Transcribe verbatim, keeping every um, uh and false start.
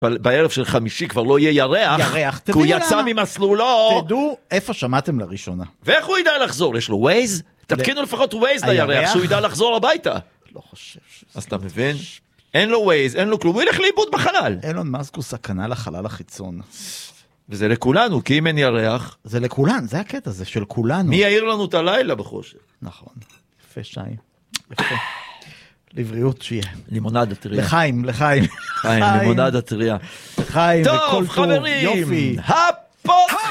בערב של חמישי כבר לא יהיה ירח, ירח, כי הוא יצא ממסלולו. תדעו איפה שמעתם לראשונה. ואיך הוא ידע לחזור? יש לו ווייז? תתקינו לפחות ווייז לירח, שהוא ידע לחזור הביתה. לא חושב שזה... אז אתה מבין? אין לו ווייז, אין לו כלום, הוא ילך לאיבוד בחלל. אילון מאסק הוא סכנה לחלל החיצון. וזה לכולנו, כי אם אין ירח... זה לכולן, זה הקטע, זה של כולנו. מי יעיר לנו את הלילה בחושך? נכון. יפה שי. יפה. לבריאות שיהיה. לימונדה טריה. לחיים, לחיים. חיים, לימונדה טריה. לחיים, וכל טוב. טוב, חברים. יופי. הפודקאסט.